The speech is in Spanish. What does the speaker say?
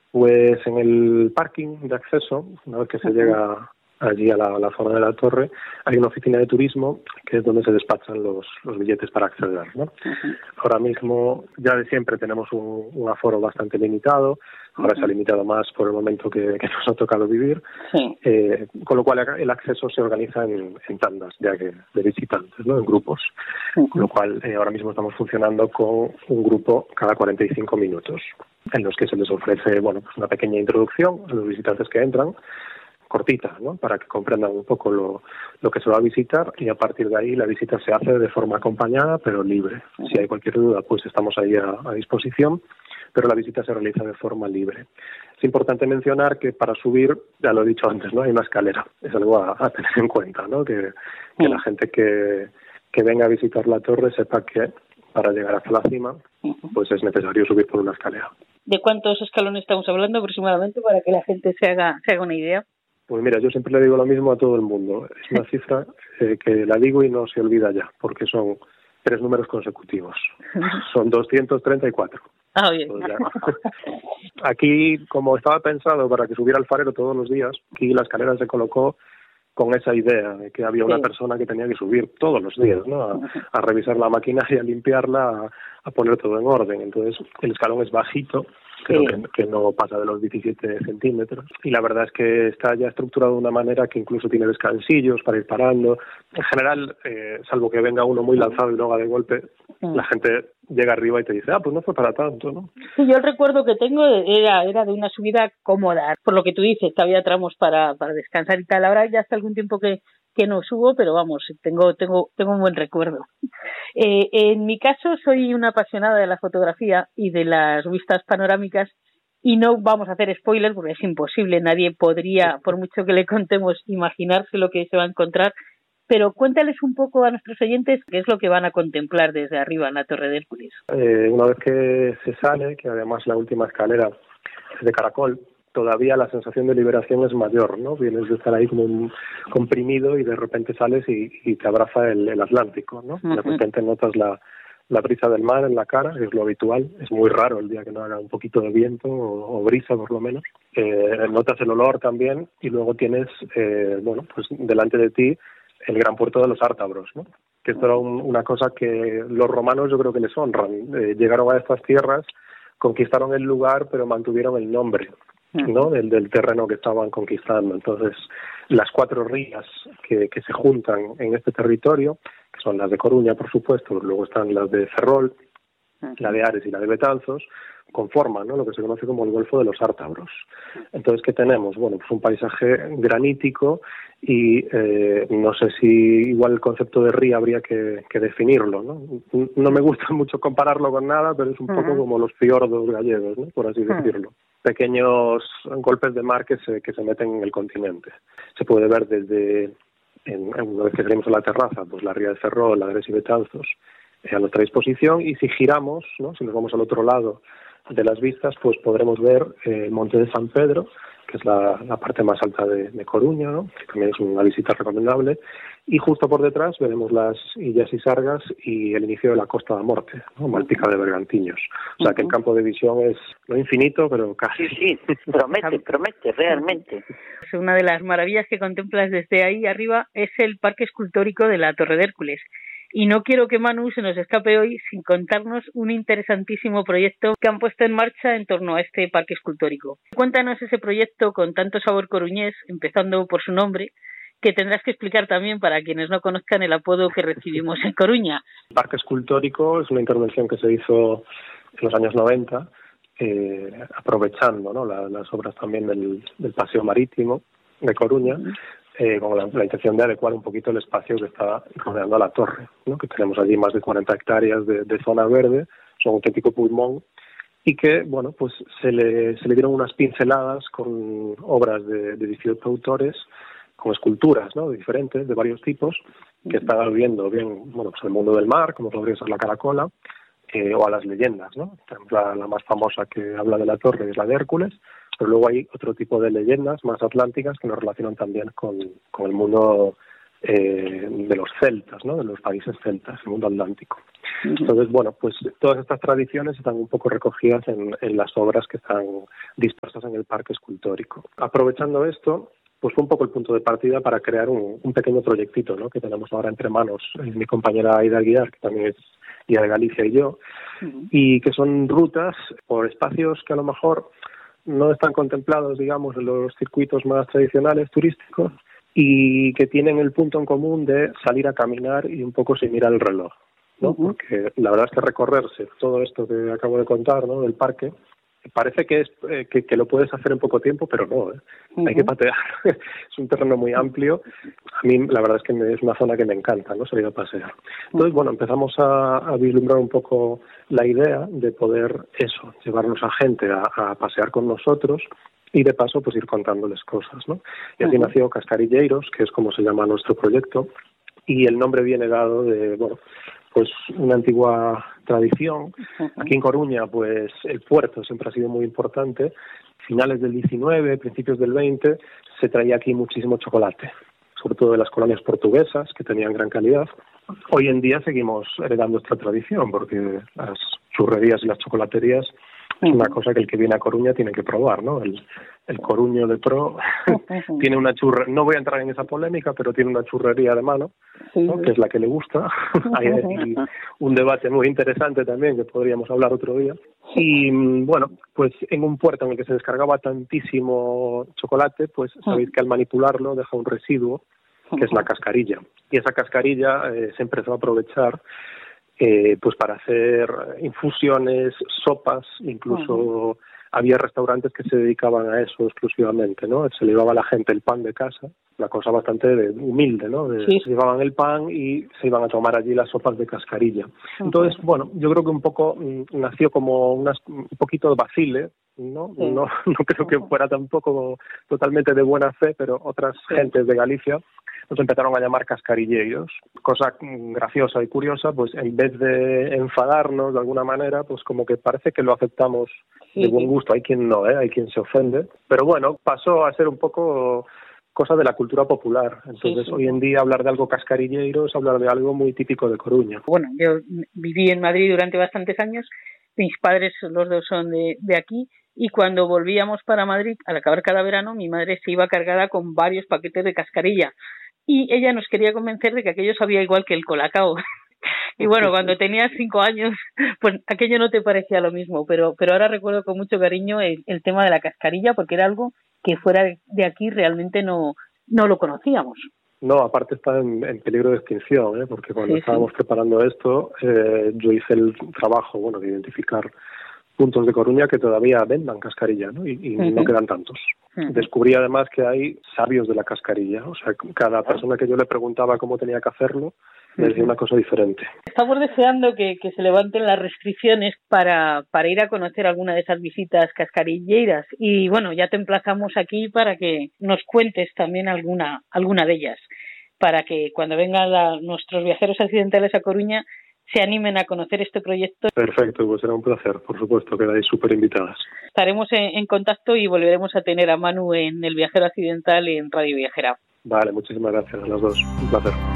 Pues en el parking de acceso, una vez que se llega allí a la zona de la torre, hay una oficina de turismo que es donde se despachan los billetes para acceder, ¿no? Ahora mismo, ya de siempre tenemos un aforo bastante limitado, ahora se ha limitado más por el momento que nos ha tocado vivir, con lo cual el acceso se organiza en tandas de visitantes, ¿no? En grupos, con lo cual ahora mismo estamos funcionando con un grupo cada 45 minutos, en los que se les ofrece, bueno, pues una pequeña introducción a los visitantes que entran, cortita, ¿no? Para que comprendan un poco lo que se va a visitar, y a partir de ahí la visita se hace de forma acompañada pero libre. Si hay cualquier duda, pues estamos ahí a disposición, pero la visita se realiza de forma libre. Es importante mencionar que para subir, ya lo he dicho antes, ¿no? Hay una escalera. Es algo a tener en cuenta, ¿no? Que la gente que venga a visitar la torre sepa que para llegar hasta la cima pues es necesario subir por una escalera. ¿De cuántos escalones estamos hablando aproximadamente para que la gente se haga una idea? Pues mira, yo siempre le digo lo mismo a todo el mundo. Es una cifra que la digo y no se olvida ya, porque son 3 números consecutivos. Son 234. Ah, bien. Pues aquí, como estaba pensado para que subiera alfarero todos los días, aquí la escalera se colocó con esa idea de que había una persona que tenía que subir todos los días, ¿no? A revisar la maquinaria, a limpiarla, a poner todo en orden. Entonces, el escalón es bajito, creo que no pasa de los 17 centímetros. Y la verdad es que está ya estructurado de una manera que incluso tiene descansillos para ir parando. En general, salvo que venga uno muy lanzado y lo haga de golpe, la gente llega arriba y te dice, pues no fue para tanto, ¿no? Sí, yo el recuerdo que tengo era de una subida cómoda, por lo que tú dices, que había tramos para descansar y tal. Ahora ya hace algún tiempo que no subo, pero vamos, tengo un buen recuerdo. En mi caso soy una apasionada de la fotografía y de las vistas panorámicas, y no vamos a hacer spoilers porque es imposible, nadie podría, por mucho que le contemos, imaginarse lo que se va a encontrar. Pero cuéntales un poco a nuestros oyentes qué es lo que van a contemplar desde arriba en la Torre de Hércules. Una vez que se sale, que además la última escalera es de caracol, todavía la sensación de liberación es mayor, ¿no? Vienes de estar ahí como un comprimido y de repente sales y te abraza el Atlántico, ¿no? De repente notas la brisa del mar en la cara, que es lo habitual. Es muy raro el día que no haga un poquito de viento o brisa, por lo menos. Notas el olor también, y luego tienes, pues delante de ti el gran puerto de los Ártabros, ¿no? Que esto era una cosa que los romanos yo creo que les honran. Llegaron a estas tierras, conquistaron el lugar, pero mantuvieron el nombre, ¿no? del terreno que estaban conquistando. Entonces, las 4 rías que se juntan en este territorio, que son las de Coruña, por supuesto, luego están las de Ferrol, la de Ares y la de Betanzos, conforman, ¿no? Lo que se conoce como el Golfo de los Ártabros. Entonces, ¿qué tenemos? Bueno, pues un paisaje granítico y no sé si igual el concepto de ría habría que definirlo, ¿no? No me gusta mucho compararlo con nada, pero es un poco como los fiordos gallegos, ¿no? Por así decirlo. Pequeños golpes de mar que se meten en el continente. Se puede ver desde, una vez que salimos a la terraza, pues la ría de Ferrol, la de Ares y Betanzos, a nuestra disposición, y si giramos, ¿no? Si nos vamos al otro lado de las vistas, pues podremos ver el Monte de San Pedro, que es la parte más alta de Coruña, ¿no? Que también es una visita recomendable, y justo por detrás veremos las Illas y Sargas y el inicio de la Costa da Morte, ¿no? Malpica de Bergantiños. O sea que el campo de visión es no infinito, pero casi. Sí, promete, realmente. Una de las maravillas que contemplas desde ahí arriba es el parque escultórico de la Torre de Hércules. Y no quiero que Manu se nos escape hoy sin contarnos un interesantísimo proyecto que han puesto en marcha en torno a este parque escultórico. Cuéntanos ese proyecto con tanto sabor coruñés, empezando por su nombre, que tendrás que explicar también para quienes no conozcan el apodo que recibimos en Coruña. El parque escultórico es una intervención que se hizo en los años 90, aprovechando, ¿no? las obras también del paseo marítimo de Coruña, con la intención de adecuar un poquito el espacio que está rodeando a la torre, ¿no? Que tenemos allí más de 40 hectáreas de zona verde, son un auténtico pulmón, y que, bueno, pues se le dieron unas pinceladas con obras de 18 autores, con esculturas, ¿no? Diferentes, de varios tipos, que están aludiendo bien, bueno, pues al mundo del mar, como podría ser la caracola, o a las leyendas, ¿no? La más famosa que habla de la torre es la de Hércules, pero luego hay otro tipo de leyendas más atlánticas que nos relacionan también con el mundo de los celtas, ¿no? De los países celtas, el mundo atlántico. Entonces, bueno, pues todas estas tradiciones están un poco recogidas en las obras que están dispersas en el parque escultórico. Aprovechando esto, pues fue un poco el punto de partida para crear un pequeño proyectito, ¿no? Que tenemos ahora entre manos mi compañera Aida Aguiar, que también es guía de Galicia, y yo, y que son rutas por espacios que a lo mejor no están contemplados, digamos, en los circuitos más tradicionales turísticos, y que tienen el punto en común de salir a caminar y un poco sin mirar el reloj, ¿no? Porque la verdad es que recorrerse todo esto que acabo de contar, ¿no? Del parque, parece que es que lo puedes hacer en poco tiempo, pero no, hay que patear. Es un terreno muy amplio. A mí la verdad es que es una zona que me encanta, ¿no? Salir a pasear. Entonces, bueno, empezamos a vislumbrar un poco la idea de poder llevarnos a gente a pasear con nosotros y de paso pues ir contándoles cosas, ¿no? Y así nació Cascarilleiros, que es como se llama nuestro proyecto, y el nombre viene dado de, bueno, pues una antigua tradición. Aquí en Coruña, pues el puerto siempre ha sido muy importante. Finales del 19, principios del 20, se traía aquí muchísimo chocolate, sobre todo de las colonias portuguesas, que tenían gran calidad. Hoy en día seguimos heredando esta tradición, porque las churrerías y las chocolaterías es una cosa que el que viene a Coruña tiene que probar, ¿no? El Coruño de Pro tiene una churrería, no voy a entrar en esa polémica, pero tiene una churrería de mano, ¿no? Que es la que le gusta. Hay un debate muy interesante también que podríamos hablar otro día. Y bueno, pues en un puerto en el que se descargaba tantísimo chocolate, pues sabéis que al manipularlo deja un residuo, que es la cascarilla. Y esa cascarilla se empezó a aprovechar pues para hacer infusiones, sopas, incluso había restaurantes que se dedicaban a eso exclusivamente, ¿no? Se le llevaba a la gente el pan de casa, una cosa bastante humilde, ¿no? Se llevaban el pan y se iban a tomar allí las sopas de cascarilla. Entonces, bueno, yo creo que un poco nació como un poquito de vacile, ¿no? No creo que fuera tampoco totalmente de buena fe, pero otras gentes de Galicia nos empezaron a llamar cascarilleiros. Cosa graciosa y curiosa, pues en vez de enfadarnos de alguna manera, pues como que parece que lo aceptamos de buen gusto. Hay quien no, hay quien se ofende. Pero bueno, pasó a ser un poco cosa de la cultura popular. Entonces, hoy en día hablar de algo cascarilleiro es hablar de algo muy típico de Coruña. Bueno, yo viví en Madrid durante bastantes años. Mis padres, los dos, son de aquí. Y cuando volvíamos para Madrid, al acabar cada verano, mi madre se iba cargada con varios paquetes de cascarilla. Y ella nos quería convencer de que aquello sabía igual que el Colacao. Y bueno, cuando tenías 5 años, pues aquello no te parecía lo mismo. Pero ahora recuerdo con mucho cariño el tema de la cascarilla, porque era algo que fuera de aquí realmente no lo conocíamos. No, aparte está en peligro de extinción, porque cuando estábamos preparando esto, yo hice el trabajo, bueno, de identificar puntos de Coruña que todavía vendan cascarilla, ¿no? Y no quedan tantos. Descubrí además que hay sabios de la cascarilla, o sea, cada persona que yo le preguntaba cómo tenía que hacerlo, me decía una cosa diferente. Estamos deseando que se levanten las restricciones para ir a conocer alguna de esas visitas cascarilleiras, y bueno, ya te emplazamos aquí para que nos cuentes también alguna de ellas, para que cuando vengan nuestros viajeros accidentales a Coruña se animen a conocer este proyecto. Perfecto, pues será un placer, por supuesto, quedáis súper invitadas. Estaremos en contacto y volveremos a tener a Manu en El Viajero Accidental en Radio Viajera. Vale, muchísimas gracias a las dos, un placer.